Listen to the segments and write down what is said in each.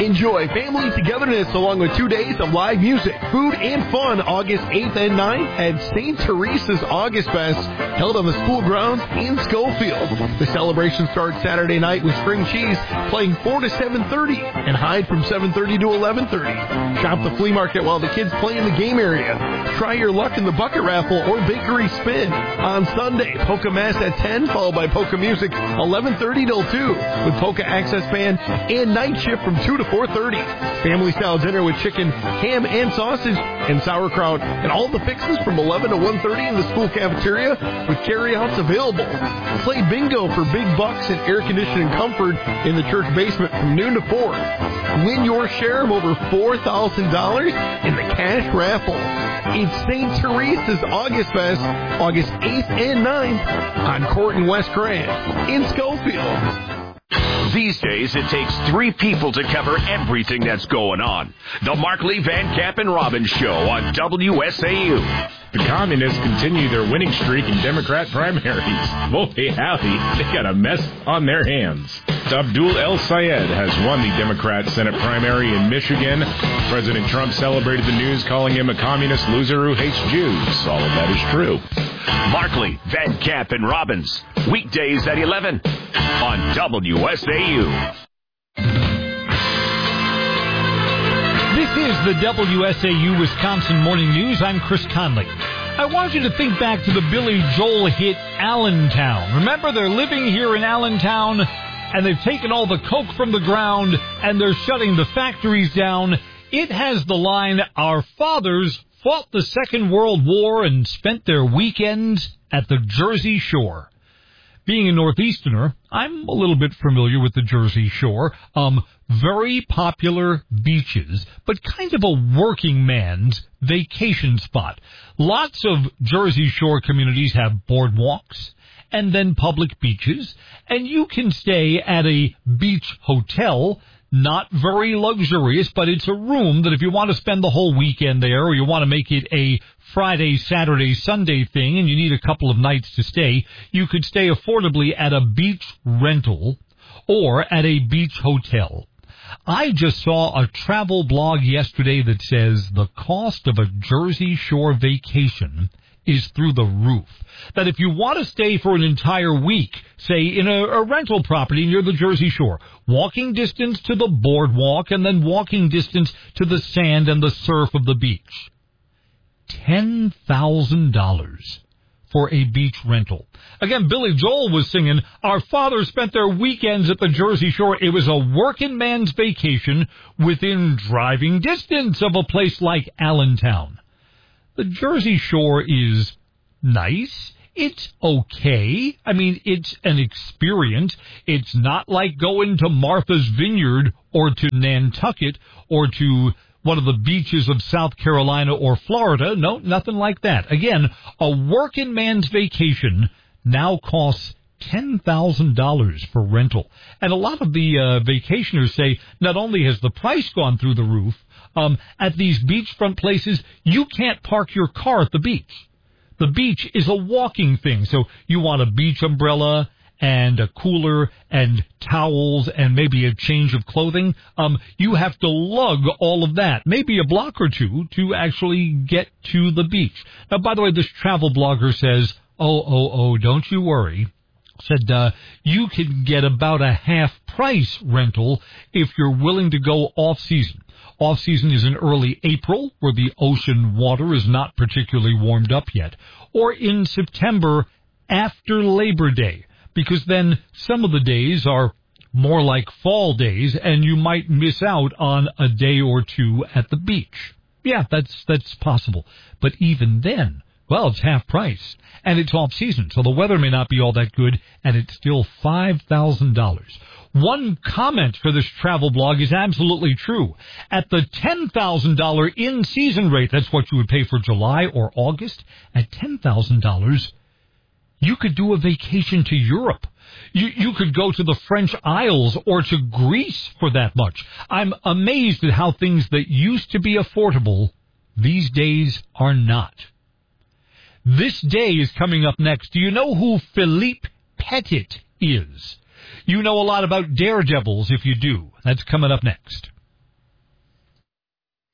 Enjoy family togetherness along with 2 days of live music, food, and fun August 8th and 9th at St. Teresa's August Fest, held on the school grounds in Schofield. The celebration starts Saturday night with String Cheese playing 4 to 7:30 and Hyde from 7:30 to 11:30. Shop the flea market while the kids play in the game area. Try your luck in the bucket raffle or bakery spin. On Sunday, Polka Mass at 10, followed by Polka Music 11:30 till 2 with Polka Access Band and night shift from 2 to 4:30. Family-style dinner with chicken, ham, and sausage and sauerkraut and all the fixes from 11 to 1:30 in the school cafeteria with carryouts available. Play bingo for big bucks and air conditioning comfort in the church basement from noon to 4. Win your share of over $4,000 in the cash raffle. It's St. Teresa's August Fest, August 8th and 9th on Court and West Grand in Schofield. These days, it takes 3 people to cover everything that's going on. The Markley, Van Camp, and Robbins Show on WSAU. The Communists continue their winning streak in Democrat primaries. Boy, howdy, they got a mess on their hands. Abdul El Sayed has won the Democrat Senate primary in Michigan. President Trump celebrated the news, calling him a communist loser who hates Jews. All of that is true. Markley, Van Camp, and Robbins, weekdays at 11 on WSAU. This is the WSAU Wisconsin Morning News. I'm Chris Conley. I want you to think back to the Billy Joel hit Allentown. Remember, they're living here in Allentown, and they've taken all the coke from the ground, and they're shutting the factories down. It has the line, "Our fathers fought the Second World War and spent their weekends at the Jersey Shore." Being a Northeasterner, I'm a little bit familiar with the Jersey Shore. Very popular beaches, but kind of a working man's vacation spot. Lots of Jersey Shore communities have boardwalks and then public beaches, and you can stay at a beach hotel. Not very luxurious, but it's a room that if you want to spend the whole weekend there, or you want to make it a Friday, Saturday, Sunday thing, and you need a couple of nights to stay, you could stay affordably at a beach rental or at a beach hotel. I just saw a travel blog yesterday that says the cost of a Jersey Shore vacation is through the roof. That if you want to stay for an entire week, say in a rental property near the Jersey Shore, walking distance to the boardwalk and then walking distance to the sand and the surf of the beach, $10,000 for a beach rental. Again, Billy Joel was singing, "Our fathers spent their weekends at the Jersey Shore." It was a working man's vacation within driving distance of a place like Allentown. The Jersey Shore is nice. It's okay. I mean, it's an experience. It's not like going to Martha's Vineyard or to Nantucket or to one of the beaches of South Carolina or Florida. No, nothing like that. Again, a working man's vacation now costs $10,000 for rental. And a lot of the vacationers say not only has the price gone through the roof, at these beachfront places, you can't park your car at the beach. The beach is a walking thing, so you want a beach umbrella and a cooler and towels and maybe a change of clothing. You have to lug all of that, maybe a block or two, to actually get to the beach. Now, by the way, this travel blogger says, oh, don't you worry. Said you can get about a half-price rental if you're willing to go off-season. Off-season is in early April, where the ocean water is not particularly warmed up yet, or in September after Labor Day, because then some of the days are more like fall days, and you might miss out on a day or two at the beach. Yeah, that's possible. But even then, well, it's half price, and it's off-season, so the weather may not be all that good, and it's still $5,000. One comment for this travel blog is absolutely true. At the $10,000 in-season rate, that's what you would pay for July or August, at $10,000, you could do a vacation to Europe. You could go to the French Isles or to Greece for that much. I'm amazed at how things that used to be affordable these days are not. This day is coming up next. Do you know who Philippe Petit is? You know a lot about daredevils if you do. That's coming up next.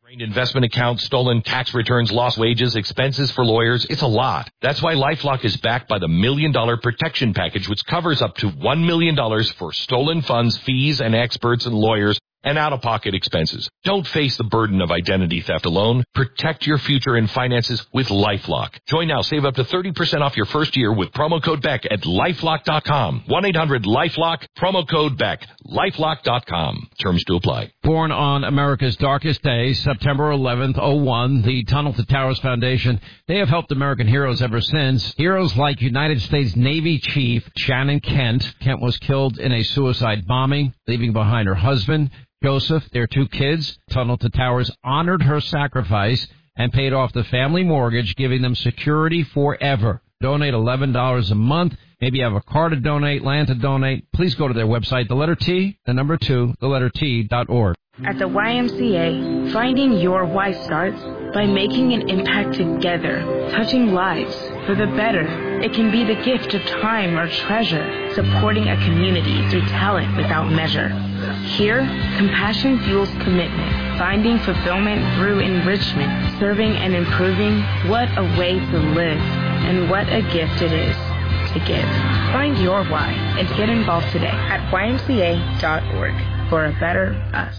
Investment accounts, stolen tax returns, lost wages, expenses for lawyers. It's a lot. That's why LifeLock is backed by the $1 Million Protection Package, which covers up to $1 million for stolen funds, fees, and experts and lawyers, and out-of-pocket expenses. Don't face the burden of identity theft alone. Protect your future and finances with LifeLock. Join now. Save up to 30% off your first year with promo code BECK at LifeLock.com. 1-800-LifeLock, promo code BECK. LifeLock.com. Terms to apply. Born on America's darkest day, September 11th, 01, the Tunnel to Towers Foundation, they have helped American heroes ever since. Heroes like United States Navy Chief Shannon Kent. Kent was killed in a suicide bombing, leaving behind her husband, Joseph, their 2 kids. Tunnel to Towers honored her sacrifice and paid off the family mortgage, giving them security forever. Donate $11 a month. Maybe you have a car to donate, land to donate. Please go to their website, the letter T, the number 2, the letter T.org. At the YMCA, finding your why starts by making an impact together, touching lives for the better. It can be the gift of time or treasure, supporting a community through talent without measure. Here, compassion fuels commitment, finding fulfillment through enrichment, serving and improving. What a way to live, and what a gift it is to give. Find your why and get involved today at ymca.org for a better us.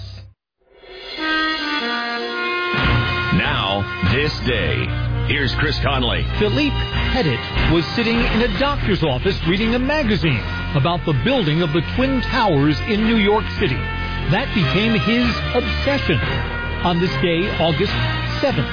Now, this day. Here's Chris Conley. Philippe Petit was sitting in a doctor's office reading a magazine about the building of the Twin Towers in New York City. That became his obsession on this day, August 7th.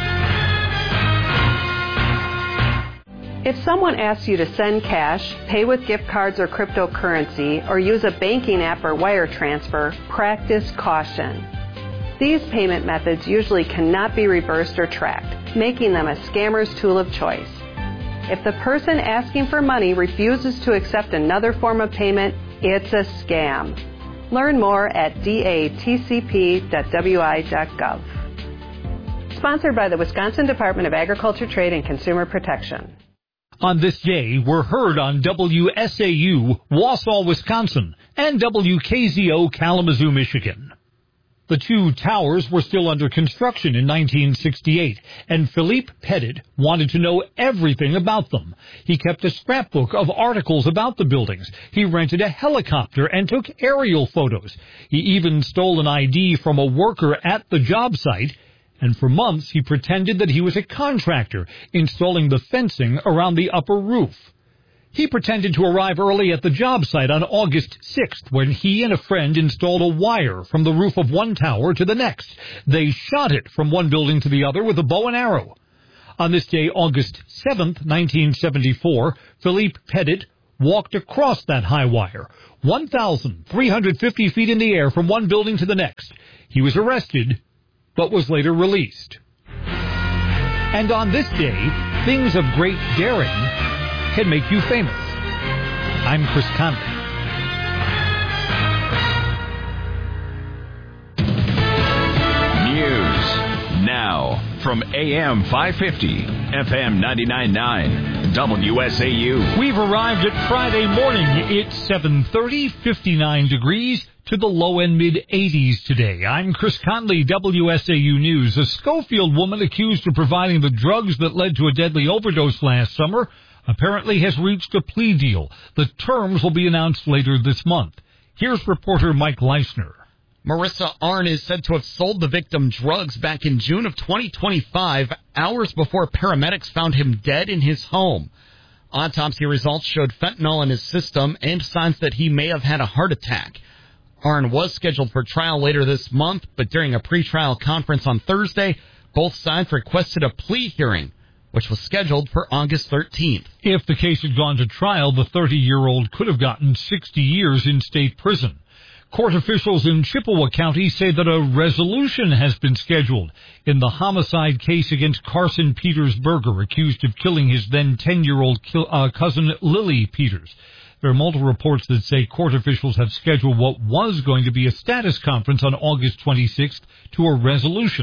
If someone asks you to send cash, pay with gift cards or cryptocurrency, or use a banking app or wire transfer, practice caution. These payment methods usually cannot be reversed or tracked, making them a scammer's tool of choice. If the person asking for money refuses to accept another form of payment, it's a scam. Learn more at datcp.wi.gov. Sponsored by the Wisconsin Department of Agriculture, Trade, and Consumer Protection. On this day, we're heard on WSAU, Wausau, Wisconsin, and WKZO, Kalamazoo, Michigan. The 2 towers were still under construction in 1968, and Philippe Petit wanted to know everything about them. He kept a scrapbook of articles about the buildings. He rented a helicopter and took aerial photos. He even stole an ID from a worker at the job site, and for months he pretended that he was a contractor, installing the fencing around the upper roof. He pretended to arrive early at the job site on August 6th when he and a friend installed a wire from the roof of one tower to the next. They shot it from one building to the other with a bow and arrow. On this day, August 7th, 1974, Philippe Petit walked across that high wire, 1,350 feet in the air from one building to the next. He was arrested, but was later released. And on this day, things of great daring can make you famous. I'm Chris Conley. News now from AM 550, FM 99.9, WSAU. We've arrived at Friday morning. It's 7:30, 59 degrees to the low and mid-80s today. I'm Chris Conley, WSAU News. A Schofield woman accused of providing the drugs that led to a deadly overdose last summer apparently has reached a plea deal. The terms will be announced later this month. Here's reporter Mike Leisner. Marissa Arn is said to have sold the victim drugs back in June of 2025, hours before paramedics found him dead in his home. Autopsy results showed fentanyl in his system and signs that he may have had a heart attack. Arn was scheduled for trial later this month, but during a pretrial conference on Thursday, both sides requested a plea hearing, which was scheduled for August 13th. If the case had gone to trial, the 30-year-old could have gotten 60 years in state prison. Court officials in Chippewa County say that a resolution has been scheduled in the homicide case against Carson Peters Berger, accused of killing his then 10-year-old cousin Lily Peters. There are multiple reports that say court officials have scheduled what was going to be a status conference on August 26th to a resolution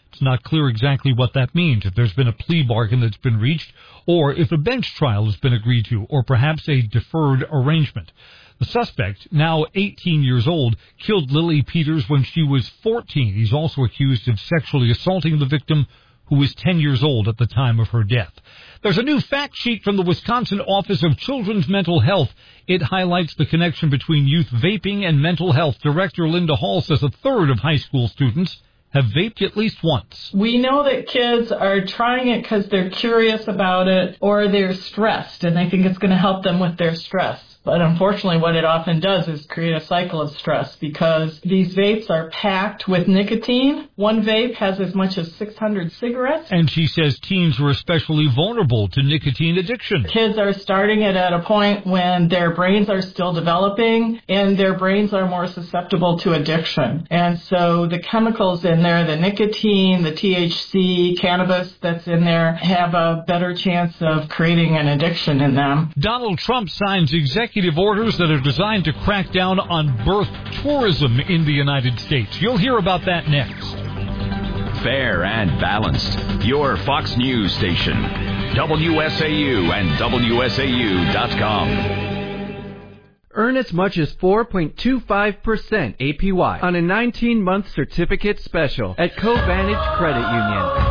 It's not clear exactly what that means, if there's been a plea bargain that's been reached, or if a bench trial has been agreed to, or perhaps a deferred arrangement. The suspect, now 18 years old, killed Lily Peters when she was 14. He's also accused of sexually assaulting the victim, who was 10 years old at the time of her death. There's a new fact sheet from the Wisconsin Office of Children's Mental Health. It highlights the connection between youth vaping and mental health. Director Linda Hall says a third of high school students have vaped at least once. We know that kids are trying it because they're curious about it or they're stressed, and they think it's going to help them with their stress. But unfortunately, what it often does is create a cycle of stress because these vapes are packed with nicotine. One vape has as much as 600 cigarettes. And she says teens are especially vulnerable to nicotine addiction. Kids are starting it at a point when their brains are still developing and their brains are more susceptible to addiction. And so the chemicals in there, the nicotine, the THC, cannabis that's in there, have a better chance of creating an addiction in them. Donald Trump signs executive orders that are designed to crack down on birth tourism in the United States. You'll hear about that next. Fair and balanced. Your Fox News station. WSAU and WSAU.com. Earn as much as 4.25% APY on a 19-month certificate special at Covantage Credit Union.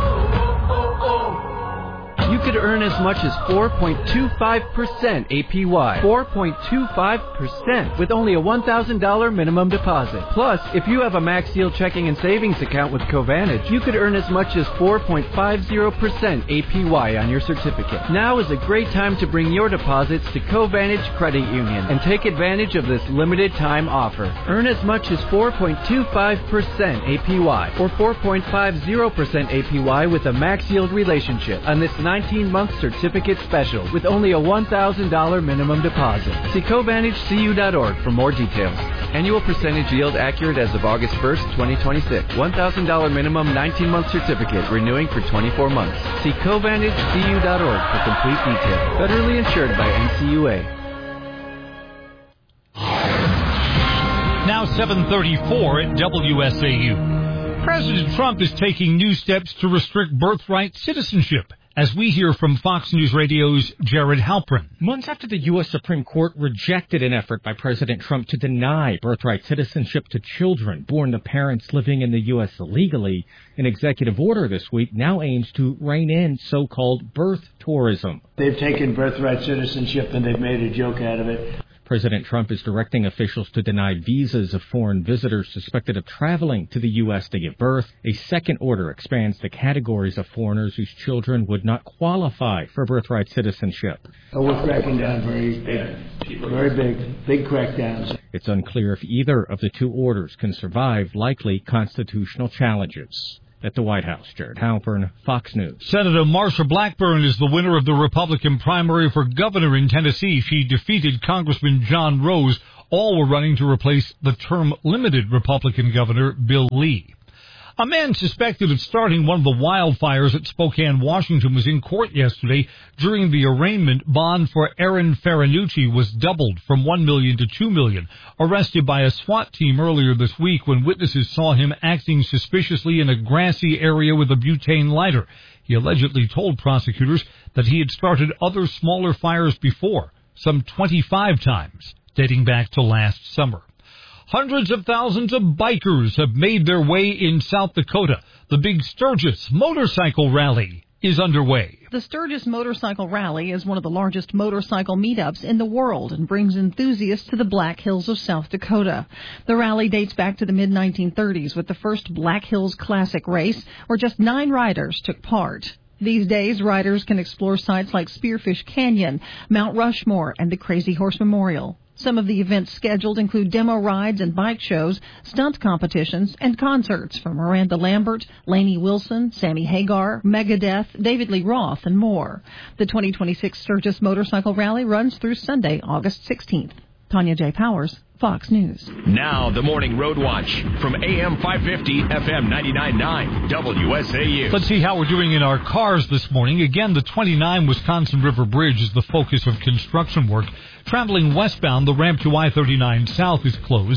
You could earn as much as 4.25% APY. 4.25% with only a $1,000 minimum deposit. Plus, if you have a Max Yield checking and savings account with Covantage, you could earn as much as 4.50% APY on your certificate. Now is a great time to bring your deposits to Covantage Credit Union and take advantage of this limited time offer. Earn as much as 4.25% APY or 4.50% APY with a Max Yield relationship on this 19-month certificate special with only a $1,000 minimum deposit. See CovantageCU.org for more details. Annual percentage yield accurate as of August 1st, 2026. $1,000 minimum 19-month certificate renewing for 24 months. See CovantageCU.org for complete detail. Federally insured by NCUA. Now 7:34 at WSAU. President Trump is taking new steps to restrict birthright citizenship, as we hear from Fox News Radio's Jared Halpern. Months after the U.S. Supreme Court rejected an effort by President Trump to deny birthright citizenship to children born to parents living in the U.S. illegally, an executive order this week now aims to rein in so-called birth tourism. They've taken birthright citizenship and they've made a joke out of it. President Trump is directing officials to deny visas of foreign visitors suspected of traveling to the U.S. to give birth. A second order expands the categories of foreigners whose children would not qualify for birthright citizenship. Oh, we're cracking down very big crackdowns. It's unclear if either of the two orders can survive likely constitutional challenges. At the White House, Jared Halpern, Fox News. Senator Marsha Blackburn is the winner of the Republican primary for governor in Tennessee. She defeated Congressman John Rose. All were running to replace the term-limited Republican governor, Bill Lee. A man suspected of starting one of the wildfires at Spokane, Washington, was in court yesterday. During the arraignment, bond for Aaron Faranucci was doubled from $1 million to $2 million. Arrested by a SWAT team earlier this week when witnesses saw him acting suspiciously in a grassy area with a butane lighter. He allegedly told prosecutors that he had started other smaller fires before, some 25 times, dating back to last summer. Hundreds of thousands of bikers have made their way in South Dakota. The Big Sturgis Motorcycle Rally is underway. The Sturgis Motorcycle Rally is one of the largest motorcycle meetups in the world and brings enthusiasts to the Black Hills of South Dakota. The rally dates back to the mid-1930s with the first Black Hills Classic race, where just 9 riders took part. These days, riders can explore sites like Spearfish Canyon, Mount Rushmore, and the Crazy Horse Memorial. Some of the events scheduled include demo rides and bike shows, stunt competitions, and concerts from Miranda Lambert, Lainey Wilson, Sammy Hagar, Megadeth, David Lee Roth, and more. The 2026 Sturgis Motorcycle Rally runs through Sunday, August 16th. Tanya J. Powers, Fox News. Now, the Morning Road Watch from AM 550, FM 99.9, WSAU. Let's see how we're doing in our cars this morning. Again, the 29 Wisconsin River Bridge is the focus of construction work. Traveling westbound, the ramp to I-39 South is closed.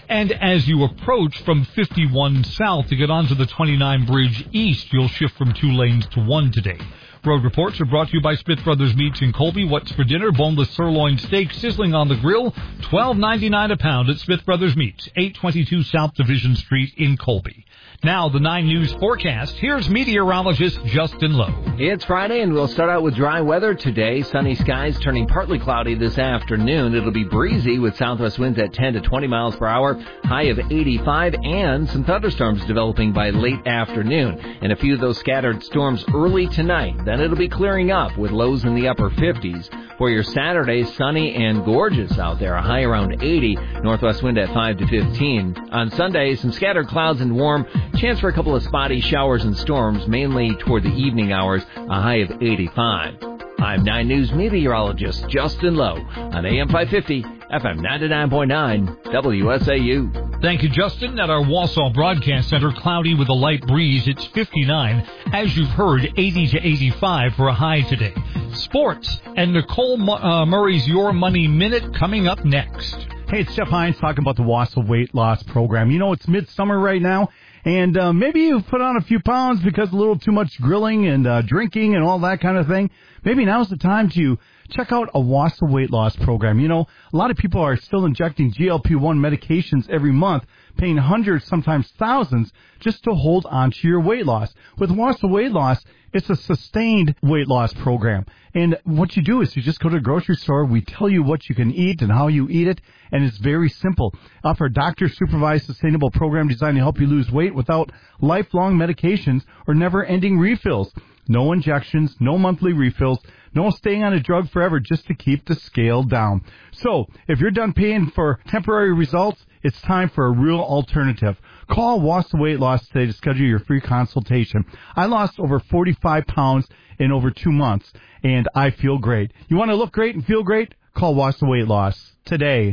And as you approach from 51 south to get onto the 29 bridge east, you'll shift from 2 lanes to 1 today. Road reports are brought to you by Smith Brothers Meats in Colby. What's for dinner? Boneless sirloin steak sizzling on the grill. $12.99 a pound at Smith Brothers Meats, 822 South Division Street in Colby. Now, the 9 News forecast. Here's meteorologist Justin Lowe. It's Friday, and we'll start out with dry weather today. Sunny skies turning partly cloudy this afternoon. It'll be breezy with southwest winds at 10 to 20 miles per hour, high of 85, and some thunderstorms developing by late afternoon. And a few of those scattered storms early tonight. Then it'll be clearing up with lows in the upper 50s. For your Saturday, sunny and gorgeous out there, a high around 80, northwest wind at 5 to 15. On Sunday, some scattered clouds and warm, chance for a couple of spotty showers and storms, mainly toward the evening hours, a high of 85. I'm 9 News meteorologist Justin Lowe on AM 550, FM 99.9, WSAU. Thank you, Justin. At our Wausau Broadcast Center, cloudy with a light breeze. It's 59. As you've heard, 80 to 85 for a high today. Sports and Nicole Murray's Your Money Minute coming up next. Hey, it's Jeff Hines talking about the Wausau Weight Loss Program. You know, it's midsummer right now, and maybe you've put on a few pounds because of a little too much grilling and drinking and all that kind of thing. Maybe now's the time to check out a Wausau Weight Loss Program. You know, a lot of people are still injecting GLP-1 medications every month, paying hundreds, sometimes thousands, just to hold on to your weight loss. With Wausau Weight Loss, it's a sustained weight loss program. And what you do is you just go to the grocery store. We tell you what you can eat and how you eat it. And it's very simple. Offer a doctor-supervised sustainable program designed to help you lose weight without lifelong medications or never-ending refills. No injections, no monthly refills, no staying on a drug forever just to keep the scale down. So, if you're done paying for temporary results, it's time for a real alternative. Call Wausau Weight Loss today to schedule your free consultation. I lost over 45 pounds in over 2 months, and I feel great. You want to look great and feel great? Call Wausau Weight Loss today.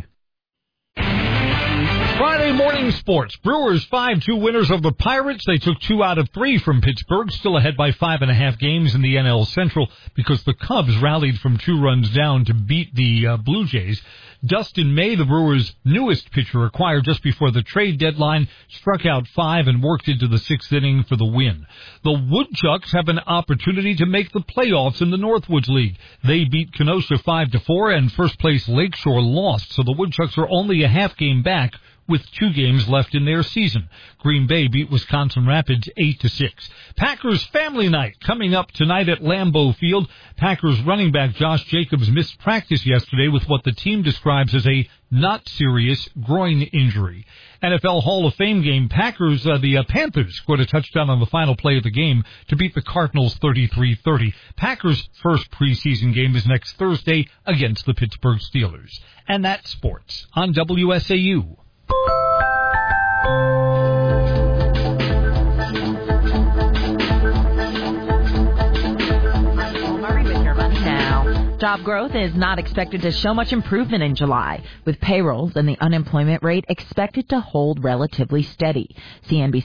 Friday morning sports. Brewers 5-2 winners of the Pirates. They took 2 out of 3 from Pittsburgh, still ahead by 5.5 games in the NL Central because the Cubs rallied from 2 runs down to beat the Blue Jays. Dustin May, the Brewers' newest pitcher, acquired just before the trade deadline, struck out 5 and worked into the 6th inning for the win. The Woodchucks have an opportunity to make the playoffs in the Northwoods League. They beat Kenosha 5-4, and first-place Lakeshore lost, so the Woodchucks are only a half game back with 2 games left in their season. Green Bay beat Wisconsin Rapids 8-6. Packers Family Night coming up tonight at Lambeau Field. Packers running back Josh Jacobs missed practice yesterday with what the team describes as a not serious groin injury. NFL Hall of Fame game, the Panthers scored a touchdown on the final play of the game to beat the Cardinals 33-30. Packers' first preseason game is next Thursday against the Pittsburgh Steelers. And that's sports on WSAU. Job growth is not expected to show much improvement in July, with payrolls and the unemployment rate expected to hold relatively steady. CNBC